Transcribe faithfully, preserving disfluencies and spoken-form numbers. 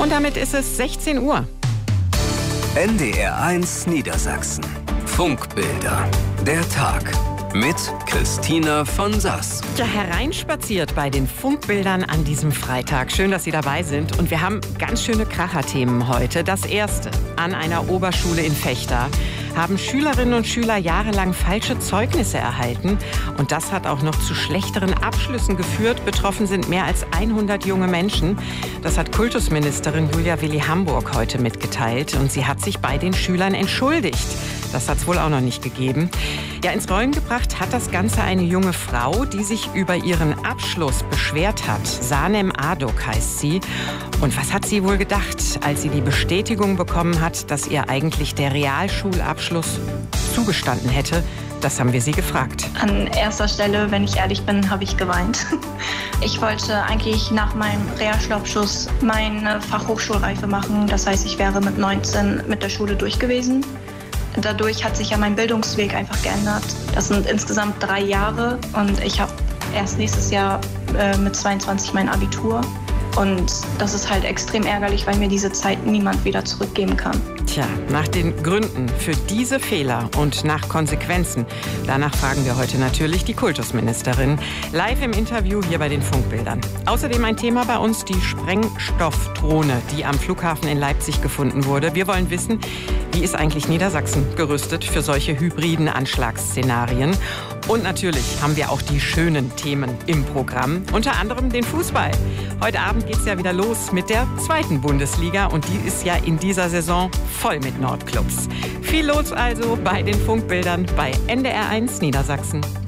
Und damit ist es sechzehn Uhr. N D R eins Niedersachsen. Funkbilder. Der Tag. Mit Christina von Sass. Ja, hereinspaziert bei den Funkbildern an diesem Freitag. Schön, dass Sie dabei sind. Und wir haben ganz schöne Kracherthemen heute. Das erste: An einer Oberschule in Vechta haben Schülerinnen und Schüler jahrelang falsche Zeugnisse erhalten. Und das hat auch noch zu schlechteren Abschlüssen geführt. Betroffen sind mehr als hundert junge Menschen. Das hat Kultusministerin Julia Willi-Hamburg heute mitgeteilt. Und sie hat sich bei den Schülern entschuldigt. Das hat es wohl auch noch nicht gegeben. Ja, ins Rollen gebracht hat das Ganze eine junge Frau, die sich über ihren Abschluss beschwert hat. Sanem Adok heißt sie. Und was hat sie wohl gedacht, als sie die Bestätigung bekommen hat, dass ihr eigentlich der Realschulabschluss zugestanden hätte? Das haben wir sie gefragt. An erster Stelle, wenn ich ehrlich bin, habe ich geweint. Ich wollte eigentlich nach meinem Realschulabschluss meine Fachhochschulreife machen. Das heißt, ich wäre mit neunzehn mit der Schule durch gewesen. Dadurch hat sich ja mein Bildungsweg einfach geändert. Das sind insgesamt drei Jahre und ich habe erst nächstes Jahr äh, mit zweiundzwanzig mein Abitur. Und das ist halt extrem ärgerlich, weil mir diese Zeit niemand wieder zurückgeben kann. Tja, nach den Gründen für diese Fehler und nach Konsequenzen, danach fragen wir heute natürlich die Kultusministerin. Live im Interview hier bei den Funkbildern. Außerdem ein Thema bei uns, die Sprengstoffdrohne, die am Flughafen in Leipzig gefunden wurde. Wir wollen wissen, wie ist eigentlich Niedersachsen gerüstet für solche hybriden Anschlagsszenarien? Und natürlich haben wir auch die schönen Themen im Programm, unter anderem den Fußball. Heute Abend geht es ja wieder los mit der zweiten Bundesliga und die ist ja in dieser Saison voll mit Nordclubs. Viel los also bei den Funkbildern bei N D R eins Niedersachsen.